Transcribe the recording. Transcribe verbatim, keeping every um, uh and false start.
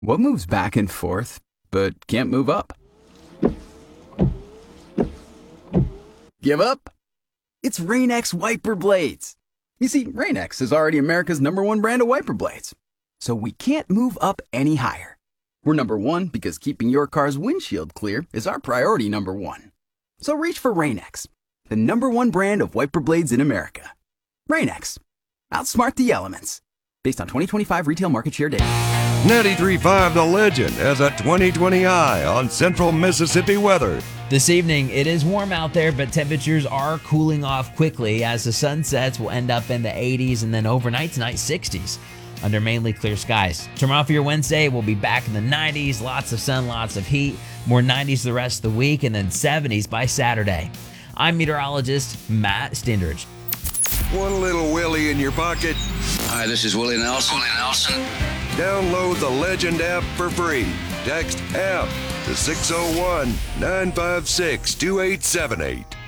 What moves back and forth, but can't move up? Give up? It's Rain-X wiper blades. You see, Rain-X is already America's number one brand of wiper blades, so we can't move up any higher. We're number one because keeping your car's windshield clear is our priority number one. So reach for Rain-X, the number one brand of wiper blades in America. Rain-X. Outsmart the elements. Based on twenty twenty-five retail market share data. ninety-three point five The Legend has a twenty twenty eye on central Mississippi weather. This evening, it is warm out there, but temperatures are cooling off quickly as the sun sets. Will end up in the eighties and then overnight tonight, sixties under mainly clear skies. Tomorrow for your Wednesday, we'll be back in the nineties, lots of sun, lots of heat, more nineties the rest of the week, and then seventies by Saturday. I'm meteorologist Matt Stindridge. One little Willie in your pocket. Hi, this is Willie Nelson. Willie Nelson. Download the Legend app for free. Text app to six oh one, nine five six, two eight seven eight.